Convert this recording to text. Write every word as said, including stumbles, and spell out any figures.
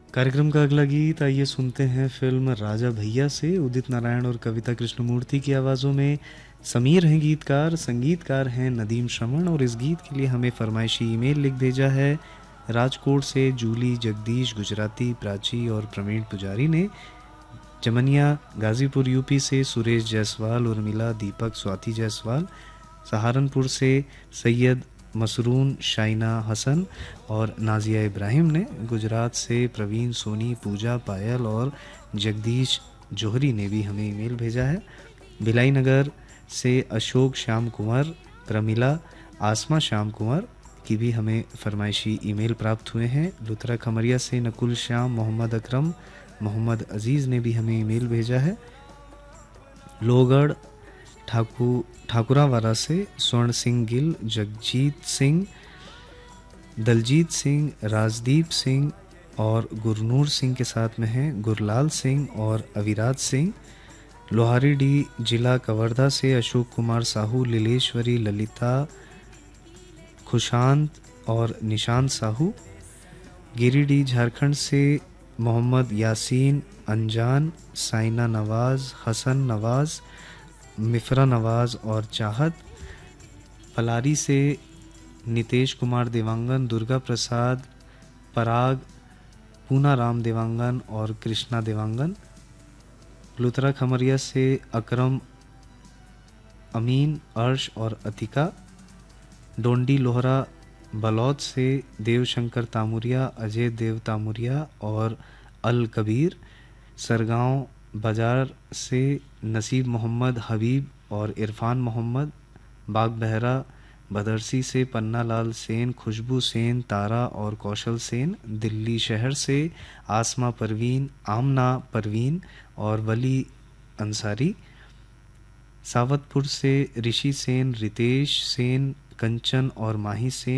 कार्यक्रम का अगला गीत आइए सुनते हैं फिल्म राजा भैया से। उदित नारायण और कविता कृष्णमूर्ति की आवाज़ों में समीर हैं गीतकार, संगीतकार हैं नदीम श्रवण। और इस गीत के लिए हमें फरमाइशी ईमेल लिख भेजा है राजकोट से जूली जगदीश गुजराती, प्राची और प्रवीण पुजारी ने। जमनिया गाज़ीपुर यूपी से सुरेश जायसवाल, उर्मिला, दीपक, स्वाति जायसवाल। सहारनपुर से सैयद मसरून, शाइना हसन और नाजिया इब्राहिम ने। गुजरात से प्रवीण, सोनी, पूजा, पायल और जगदीश जोहरी ने भी हमें ईमेल भेजा है। भिलाई नगर से अशोक श्याम कुंवर, प्रमिला, आसमा श्याम कुंवर की भी हमें फरमाइशी ईमेल प्राप्त हुए हैं। लुथरा खमरिया से नकुल श्याम, मोहम्मद अकरम, मोहम्मद अजीज़ ने भी हमें ईमेल भेजा है। लोहगढ़ ठाकुर ठाकुरावाला से स्वर्ण सिंह गिल, जगजीत सिंह, दलजीत सिंह, राजदीप सिंह और गुरनूर सिंह के साथ में हैं गुरलाल सिंह और अविराज सिंह। लोहारी डी जिला कवर्धा से अशोक कुमार साहू, लीलेश्वरी, ललिता, खुशांत और निशांत साहू। गिरिडीह झारखंड से मोहम्मद यासीन, अनजान, साइना नवाज़, हसन नवाज़, मिफ्रा नवाज़ और चाहत। पलारी से नितेश कुमार देवांगन, दुर्गा प्रसाद, पराग, पूना राम देवांगन और कृष्णा देवांगन। लुथरा खमरिया से अकरम, अमीन, अर्श और अतिका। डोंडी लोहरा बलौद से देवशंकर तामुरिया, अजय देव तामुरिया और अल कबीर। सरगांव बाजार से नसीब मोहम्मद, हबीब और इरफान मोहम्मद। बाग बहरा बदरसी से पन्ना लाल सेन, खुशबू सेन, तारा और कौशल सेन। दिल्ली शहर से आसमा परवीन, आमना परवीन और वली अंसारी। सावतपुर से ऋषि सेन, रितेश सेन, कंचन और माही सेन।